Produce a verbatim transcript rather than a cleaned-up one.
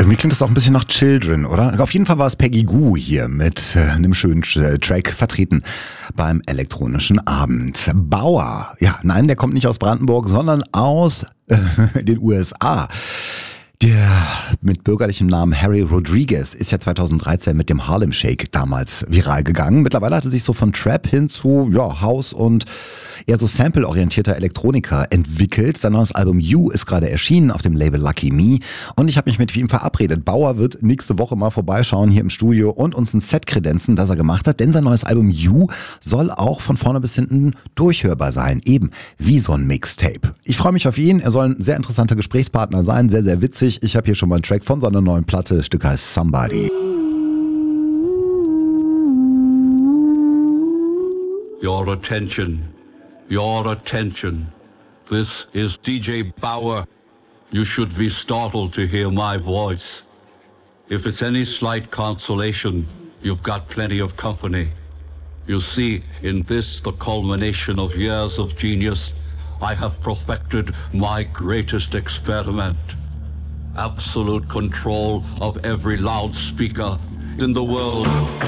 Irgendwie klingt das auch ein bisschen nach Children, oder? Auf jeden Fall war es Peggy Gou hier mit äh, einem schönen äh, Track vertreten beim elektronischen Abend. Bauer, ja, nein, der kommt nicht aus Brandenburg, sondern aus äh, den U S A. Der mit bürgerlichem Namen Harry Rodriguez ist ja zweitausenddreizehn mit dem Harlem Shake damals viral gegangen. Mittlerweile hat er sich so von Trap hin zu ja, House und eher so sample-orientierter Elektroniker entwickelt. Sein neues Album You ist gerade erschienen auf dem Label Lucky Me und ich habe mich mit ihm verabredet. Bauer wird nächste Woche mal vorbeischauen hier im Studio und uns ein Set kredenzen, das er gemacht hat, denn sein neues Album You soll auch von vorne bis hinten durchhörbar sein, eben wie so ein Mixtape. Ich freue mich auf ihn, er soll ein sehr interessanter Gesprächspartner sein, sehr, sehr witzig. Ich habe hier schon mal einen Track von seiner neuen Platte, das Stück heißt Somebody. Your attention, your attention. This is D J Bauer. You should be startled to hear my voice. If it's any slight consolation, you've got plenty of company. You see, in this, the culmination of years of genius, I have perfected my greatest experiment. Absolute control of every loudspeaker in the world.